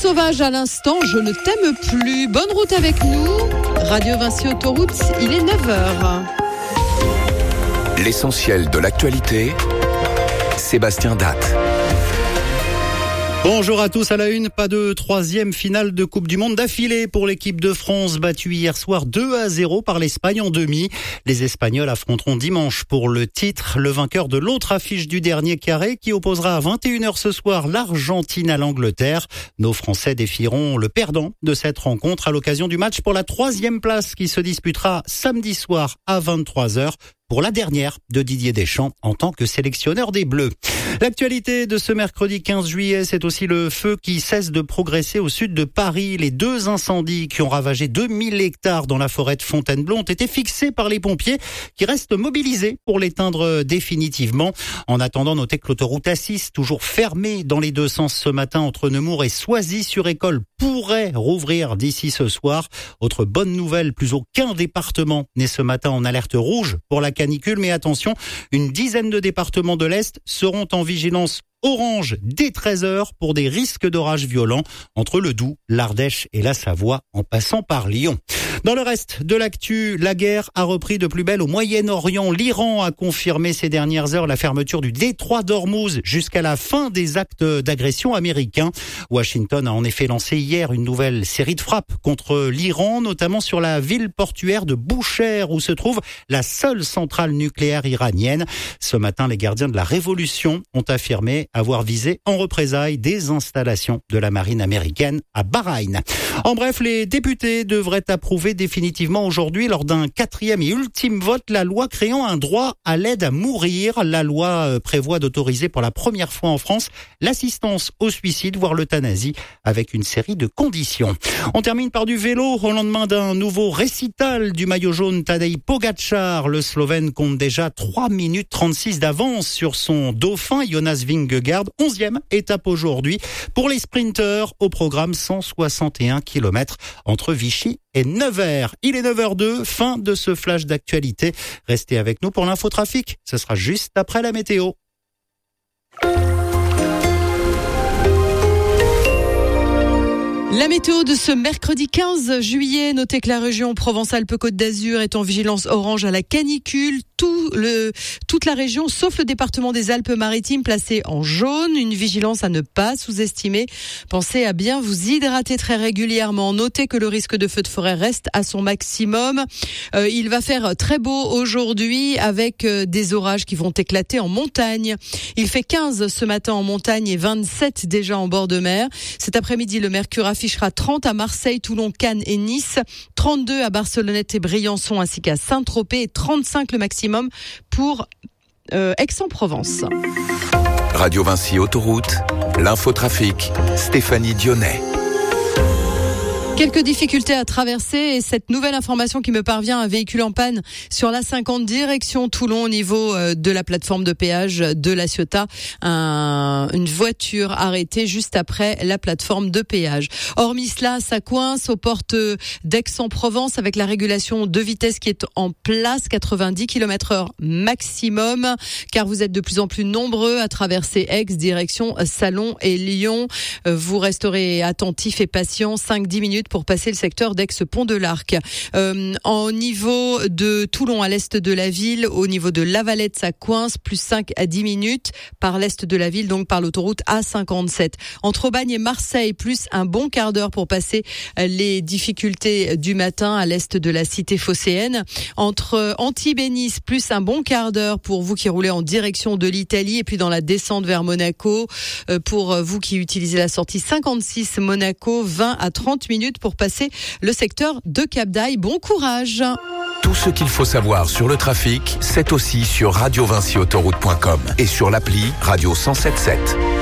Sauvage à l'instant, je ne t'aime plus. Bonne route avec nous. Radio Vinci Autoroute, il est 9h. L'essentiel de l'actualité, Sébastien Datte. Bonjour à tous, à la une, pas de troisième finale de Coupe du Monde d'affilée pour l'équipe de France, battue hier soir 2-0 par l'Espagne en demi. Les Espagnols affronteront dimanche pour le titre le vainqueur de l'autre affiche du dernier carré qui opposera à 21h ce soir l'Argentine à l'Angleterre. Nos Français défieront le perdant de cette rencontre à l'occasion du match pour la troisième place qui se disputera samedi soir à 23h. Pour la dernière de Didier Deschamps en tant que sélectionneur des Bleus. L'actualité de ce mercredi 15 juillet, c'est aussi le feu qui cesse de progresser au sud de Paris. Les deux incendies qui ont ravagé 2000 hectares dans la forêt de Fontainebleau ont été fixés par les pompiers qui restent mobilisés pour l'éteindre définitivement. En attendant, notez que l'autoroute A6, toujours fermée dans les deux sens ce matin entre Nemours et Soisy-sur-École, pourrait rouvrir d'ici ce soir. Autre bonne nouvelle, plus aucun département n'est ce matin en alerte rouge pour la canicule, mais attention, une dizaine de départements de l'Est seront en vigilance orange dès 13h pour des risques d'orages violents entre le Doubs, l'Ardèche et la Savoie en passant par Lyon. Dans le reste de l'actu, la guerre a repris de plus belle au Moyen-Orient. L'Iran a confirmé ces dernières heures la fermeture du détroit d'Ormuz jusqu'à la fin des actes d'agression américains. Washington a en effet lancé hier une nouvelle série de frappes contre l'Iran, notamment sur la ville portuaire de Boucher où se trouve la seule centrale nucléaire iranienne. Ce matin, les gardiens de la révolution ont affirmé avoir visé en représailles des installations de la marine américaine à Bahreïn. En bref, les députés devraient approuver définitivement aujourd'hui, lors d'un quatrième et ultime vote, la loi créant un droit à l'aide à mourir. La loi prévoit d'autoriser pour la première fois en France l'assistance au suicide, voire l'euthanasie, avec une série de conditions. On termine par du vélo au lendemain d'un nouveau récital du maillot jaune Tadej Pogačar. Le Slovène compte déjà 3 minutes 36 d'avance sur son dauphin Jonas Vingegaard. 11e étape aujourd'hui pour les sprinteurs, au programme 161 km entre Vichy et Nevers. Il est 9h02, fin de ce flash d'actualité. Restez avec nous pour l'infotrafic. Ce sera juste après la météo. La météo de ce mercredi 15 juillet, notez que la région Provence-Alpes-Côte d'Azur est en vigilance orange à la canicule. Toute la région, sauf le département des Alpes-Maritimes, placé en jaune. Une vigilance à ne pas sous-estimer. Pensez à bien vous hydrater très régulièrement. Notez que le risque de feu de forêt reste à son maximum. Il va faire très beau aujourd'hui avec des orages qui vont éclater en montagne. Il fait 15 ce matin en montagne et 27 déjà en bord de mer. Cet après-midi, le mercure affichera 30 à Marseille, Toulon, Cannes et Nice, 32 à Barcelonnette et Briançon ainsi qu'à Saint-Tropez et 35 le maximum pour Aix-en-Provence. Radio Vinci Autoroute, l'infotrafic, Stéphanie Dionnet. Quelques difficultés à traverser et cette nouvelle information qui me parvient, un véhicule en panne sur la 50 direction Toulon au niveau de la plateforme de péage de La Ciotat. Une voiture arrêtée juste après la plateforme de péage. Hormis cela, ça coince aux portes d'Aix-en-Provence avec la régulation de vitesse qui est en place, 90 km/h maximum, car vous êtes de plus en plus nombreux à traverser Aix, direction Salon et Lyon. Vous resterez attentifs et patients, 5-10 minutes pour passer le secteur d'Aix-Pont de l'Arc. Au niveau de Toulon, à l'est de la ville, au niveau de La Valette, ça coince, plus 5 à 10 minutes par l'est de la ville, donc par l'autoroute A57. Entre Aubagne et Marseille, plus un bon quart d'heure pour passer les difficultés du matin à l'est de la cité phocéenne. Entre Antibes et Nice, plus un bon quart d'heure pour vous qui roulez en direction de l'Italie et puis dans la descente vers Monaco. Pour vous qui utilisez la sortie 56 Monaco, 20 à 30 minutes pour passer le secteur de Cap-d'Aille. Bon courage. Tout ce qu'il faut savoir sur le trafic, c'est aussi sur radiovinciautoroute.com et sur l'appli Radio 107.7.